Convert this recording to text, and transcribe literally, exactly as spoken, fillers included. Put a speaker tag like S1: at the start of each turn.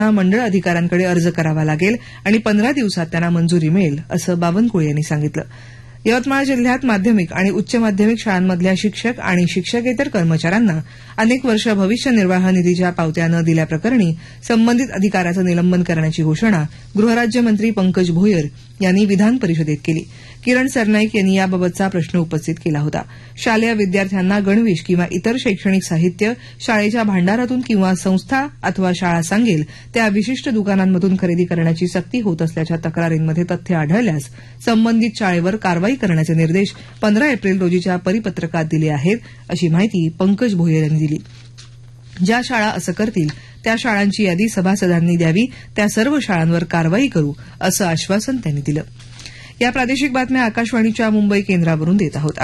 S1: मंडळ अधिकाऱ्यांकडे अर्ज करावा लागेल आणि पंधरा दिवसात त्यांना मंजुरी मिळेल असं बावनकुळे यांनी सांगितलं. यवतमाळ जिल्ह्यात माध्यमिक आणि उच्च माध्यमिक शाळांमधल्या शिक्षक आणि शिक्षकेतर कर्मचाऱ्यांना अनेक वर्ष भविष्य निर्वाह निधीच्या पावत्या न दिल्याप्रकरणी संबंधित अधिकाऱ्याचं निलंबन करण्याची घोषणा गृहराज्यमंत्री पंकज भोयर यांनी विधान परिषदेत केली. किरण सरनाईक यांनी याबाबतचा प्रश्न उपस्थित केला होता. शालेय विद्यार्थ्यांना गणवेश किंवा इतर शैक्षणिक साहित्य शाळेच्या भांडारातून किंवा संस्था अथवा शाळा सांगेल त्या विशिष्ट दुकानांमधून खरेदी करण्याची सक्ती होत असल्याच्या तक्रारींमध्ये तथ्य आढळल्यास संबंधित शाळेवर कारवाई करण्याचे निर्देश पंधरा एप्रिल रोजीच्या परिपत्रकात दिले आहेत, अशी माहिती पंकज भोयर यांनी दिली. ज्या शाळा असं करतील त्या शाळांची यादी सभासदांनी द्यावी, त्या सर्व शाळांवर कारवाई करू असं आश्वासन त्यांनी दिलं. या प्रादेशिक बातम्या आकाशवाणीच्या मुंबई केंद्रावरून देत आहोत.